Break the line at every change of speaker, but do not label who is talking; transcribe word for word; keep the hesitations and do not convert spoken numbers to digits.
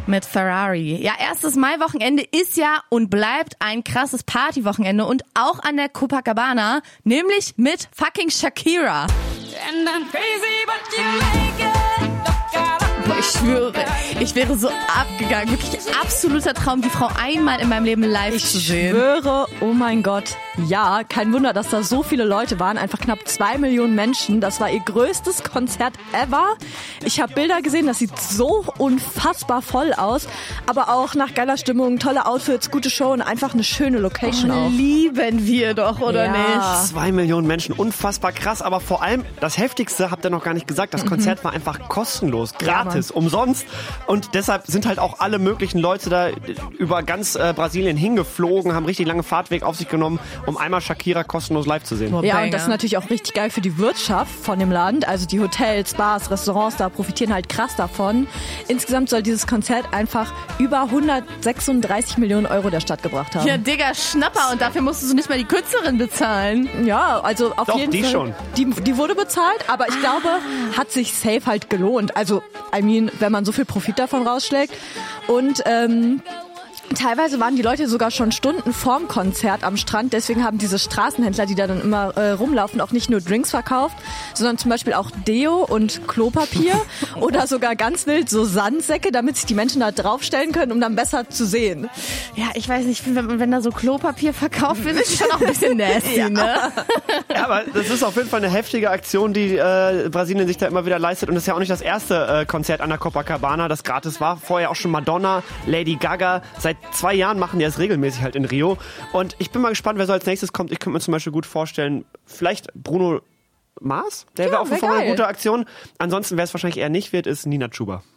mit Ferrari. Ja, erstes Mai-Wochenende ist ja und bleibt ein krasses Partywochenende und auch an der Copacabana, nämlich mit fucking Shakira. And I'm crazy, but you make it. Boah, ich schwöre, ich wäre so abgegangen. Wirklich absoluter Traum, die Frau einmal in meinem Leben live
ich
zu sehen.
Ich schwöre, oh mein Gott, ja, kein Wunder, dass da so viele Leute waren. Einfach knapp zwei Millionen Menschen. Das war ihr größtes Konzert ever. Ich habe Bilder gesehen, das sieht so unfassbar voll aus. Aber auch nach geiler Stimmung, tolle Outfits, gute Show und einfach eine schöne Location
oh,
auch.
Lieben wir doch, oder
ja.
nicht?
Zwei Millionen Menschen, unfassbar krass. Aber vor allem, das Heftigste habt ihr noch gar nicht gesagt, das Konzert mhm. war einfach kostenlos, gratis. Ist umsonst und deshalb sind halt auch alle möglichen Leute da über ganz äh, Brasilien hingeflogen, haben richtig lange Fahrtweg auf sich genommen, um einmal Shakira kostenlos live zu sehen.
Ja, und das ist natürlich auch richtig geil für die Wirtschaft von dem Land, also die Hotels, Bars, Restaurants, da profitieren halt krass davon. Insgesamt soll dieses Konzert einfach über hundertsechsunddreißig Millionen Euro der Stadt gebracht haben.
Ja, Digga, Schnapper und dafür musstest du nicht mal die Künstlerin bezahlen.
Ja, also auf
Doch,
jeden
die
Fall.
schon.
Die, die wurde bezahlt, aber ich glaube, hat sich safe halt gelohnt. Also, I mean, wenn man so viel Profit davon rausschlägt. Und ähm, teilweise waren die Leute sogar schon Stunden vorm Konzert am Strand. Deswegen haben diese Straßenhändler, die da dann immer äh, rumlaufen, auch nicht nur Drinks verkauft, sondern zum Beispiel auch Deo und Klopapier oder sogar ganz wild so Sandsäcke, damit sich die Menschen da draufstellen können, um dann besser zu sehen.
Ja, ich weiß nicht, wenn, wenn da so Klopapier verkauft wird, ist schon auch ein bisschen nasty, ja. ne?
Ja, aber das ist auf jeden Fall eine heftige Aktion, die äh, Brasilien sich da immer wieder leistet. Und das ist ja auch nicht das erste äh, Konzert an der Copacabana, das gratis war. Vorher auch schon Madonna, Lady Gaga. Seit zwei Jahren machen die das regelmäßig halt in Rio. Und ich bin mal gespannt, wer so als nächstes kommt. Ich könnte mir zum Beispiel gut vorstellen, vielleicht Bruno Mars? Der wäre
Ja,
auf jeden
wär
Fall eine
geil.
gute Aktion. Ansonsten, wer es wahrscheinlich eher nicht wird, ist Nina Chuba.